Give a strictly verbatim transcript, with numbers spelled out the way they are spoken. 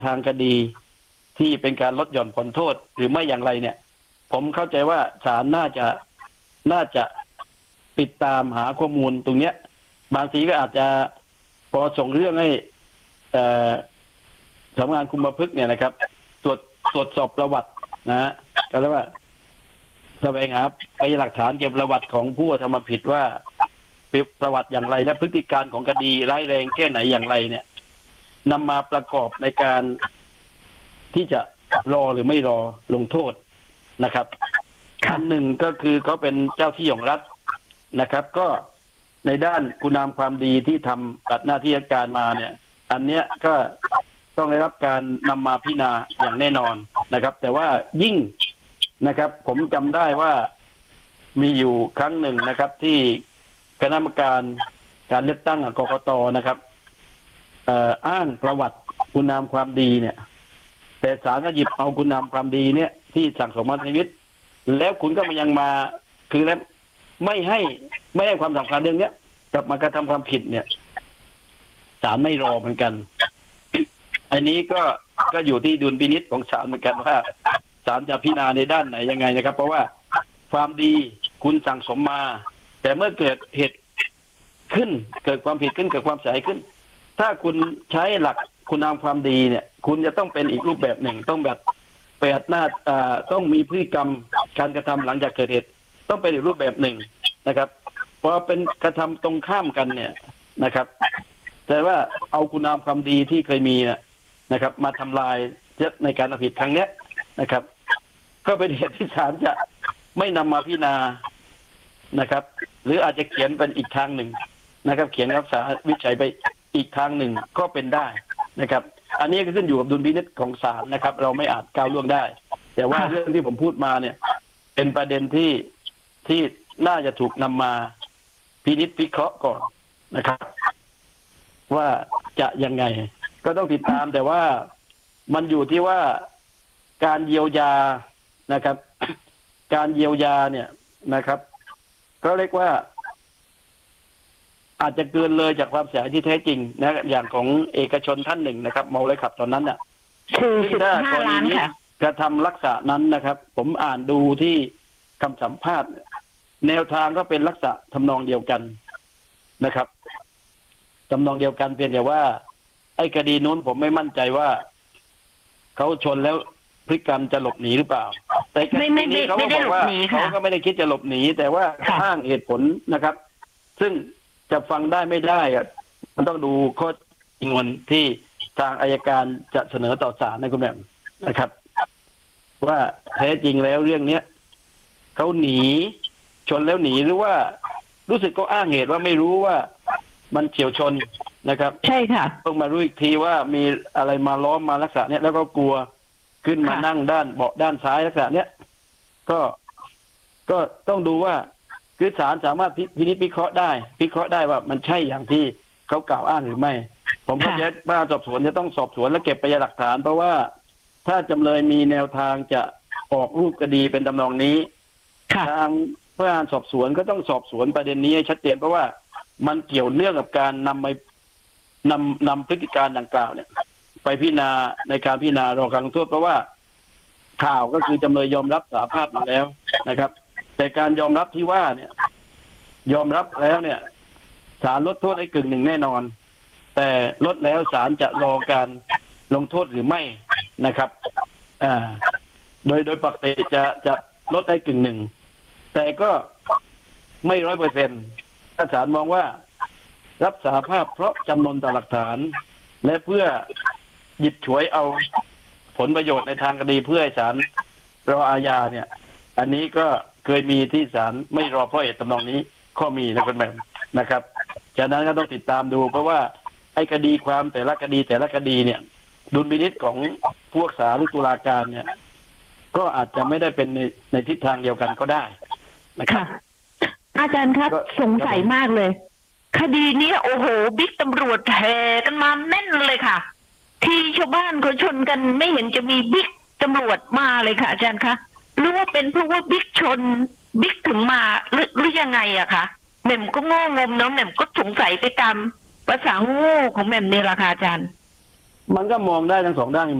ทางคดีที่เป็นการลดหย่อนผ่อนโทษหรือไม่อย่างไรเนี่ยผมเข้าใจว่าศาลน่าจะน่าจะติดตามหาข้อมูลตรงเนี้ยบางทีก็อาจจะพอส่งเรื่องให้สำนักงานคุมประพฤติเนี่ยนะครับตรวจตรวจสอบประวัตินะฮะก็เรียกว่าแสวงหาไปหลักฐานเก็บประวัติของผู้ทำผิดว่าประวัติอย่างไรและพฤติการของคดีร้ายแรงแค่ไหนอย่างไรเนี่ยนำมาประกอบในการที่จะรอหรือไม่รอลงโทษนะครับอันหนึ่งก็คือเขาเป็นเจ้าที่ของรัฐนะครับก็ในด้านคุณงามความดีที่ทำกับหน้าที่ราชการมาเนี่ยอันเนี้ยก็ต้องได้รับการนำมาพิจารณาอย่างแน่นอนนะครับแต่ว่ายิ่งนะครับผมจำได้ว่ามีอยู่ครั้งหนึ่งนะครับที่คณะกรรมการการเลือกตั้งกกตนะครับอ้างประวัติคุณงามความดีเนี่ยแต่ศาลก็หยิบเอาคุณงามความดีเนี่ยที่สั่งสมมาในชีวิตแล้วคุณก็มายังมาคือแล้วไม่ให้ไม่ให้ความสำคัญเรื่องนี้กลับมากระทำความผิดเนี่ยศาลไม่รอเหมือนกันอันนี้ก็ก็อยู่ที่ดุลพินิจของศาลเหมือนกันว่าศาลจะพิจารณาในด้านไหนยังไงนะครับเพราะว่าความดีคุณสั่งสมมาแต่เมื่อเกิดเหตุขึ้นเกิดความผิดขึ้นเกิดความเสียหายขึ้นถ้าคุณใช้หลักคุณงามความดีเนี่ยคุณจะต้องเป็นอีกรูปแบบหนึ่งต้องแบบเปิดหน้าต้องมีพฤติกรรมการกระทำหลังจากเกิดเหตุต้องเป็นอีกรูปแบบหนึ่งนะครับพอเป็นกระทำตรงข้ามกันเนี่ยนะครับแต่ว่าเอาคุณงามความดีที่เคยมีนะครับมาทำลายในการผิดครั้งนี้นะครับก็เป็นเหตุที่ศาลจะไม่นำมาพิจารณานะครับหรืออาจจะเขียนเป็นอีกทางหนึ่งนะครับเขียนรักษาวิจัยไปอีกทางหนึ่งก็เป็นได้นะครับอันนี้ก็ขึ้นอยู่กับดุลพินิจของศาลนะครับเราไม่อาจก้าวล่วงได้แต่ว่าเรื่องที่ผมพูดมาเนี่ยเป็นประเด็นที่ที่น่าจะถูกนำมาพินิจพิเคราะห์ก่อนนะครับว่าจะยังไงก็ต้องติดตามแต่ว่ามันอยู่ที่ว่าการเยียวยานะครับการเยียวยาเนี่ยนะครับก็เรียกว่าอาจจะเกินเลยจากความเสียหายที่แท้จริงนะอย่างของเอกชนท่านหนึ่งนะครับเมาเลยขับตอนนั้นน่ะคือสิบห้าล้านค่ะกระทำลักษณะนั้นนะครับผมอ่านดูที่คำสัมภาษณ์แนวทางก็เป็นลักษณะทำนองเดียวกันนะครับทำนองเดียวกันเพียงแต่ว่าไอ้คดีนู้นผมไม่มั่นใจว่าเขาชนแล้วพฤติกรรมจะหลบหนีหรือเปล่าแต่คดีนี้เขาก็บอกว่าเขาก็ไม่ได้คิดจะหลบหนีแต่ว่าอ้างเหตุผลนะครับซึ่งจะฟังได้ไม่ได้อะมันต้องดูข้อจริงวันที่ทางอัยการจะเสนอต่อศาลนะคุณแม่นะครับว่าแท้จริงแล้วเรื่องเนี้ยเขาหนีชนแล้วหนีหรือว่ารู้สึกก็อ้างเหตุว่าไม่รู้ว่ามันเฉียวชนนะครับใช่ค่ะต้องมารู้อีกทีว่ามีอะไรมาล้อมมาลักษณะเนี้ยแล้วก็กลัวขึ้นมานั่งด้านเบาะด้านซ้ายลักษณะเนี้ยก็ก็ต้องดูว่าคือศาลสามารถพินิจพิเคราะห์ได้พิเคราะห์ได้ว่ามันใช่อย่างที่เขากล่าวอ้างหรือไม่ผมเข้าใจว่าสอบสวนจะต้องสอบสวนและเก็บพยานหลักฐานเพราะว่าถ้าจำเลยมีแนวทางจะออกรูปคดีเป็นทำนองนี้ทางพนักงานสอบสวนก็ต้องสอบสวนประเด็นนี้ให้ชัดเจนเพราะว่ามันเกี่ยวเนื่องกับการนำไปนำนำพฤติการดังกล่าวเนี่ยไปพิจารณาในการพิจารณารอการลงโทษเพราะว่าข่าวก็คือจำเลยยอมรับสารภาพมาแล้วนะครับแต่การยอมรับที่ว่าเนี่ยยอมรับแล้วเนี่ยศาลลดโทษให้กึ่งหนึ่งแน่นอนแต่ลดแล้วศาลจะรอการลงโทษหรือไม่นะครับอ่าโดยโดยปกติจะจะลดได้กึ่งหนึ่งแต่ก็ไม่ร้อยเปอร์เซ็นต์ถ้าศาลมองว่ารับสารภาพเพราะจำนวนต่อหลักฐานและเพื่อหยิบฉวยเอาผลประโยชน์ในทางคดีเพื่อให้ศาลรออาญาเนี่ยอันนี้ก็เคยมีที่ศาลไม่รอเพราะเหตุทำนองนี้ข้อมีนะคุณแม่นะครับฉะนั้นก็ต้องติดตามดูเพราะว่าไอ้คดีความแต่ละคดีแต่ละคดีเนี่ยดุลพินิจของพวกศาลหรือตุลาการเนี่ยก็อาจจะไม่ได้เป็นในในทิศทางเดียวกันก็ได้นะครับอาจารย์ครับสงสัยมากเลยคดีนี้โอ้โหบิ๊กตำรวจแห่กันมาแน่นเลยค่ะที่ชาวบ้านเขาชนกันไม่เห็นจะมีบิ๊กตำรวจมาเลยค่ะอาจารย์คะหรือว่าเป็นเพราะว่าบิ๊กชนบิ๊กถึงมาหรือหรือยังไงอะคะแหม่มก็โง่งมเนาะแหม่มก็สงสัยไปตามภาษาโง่ของแหม่มนี่แหละค่ะอาจารย์มันก็มองได้ทั้งสองด้าน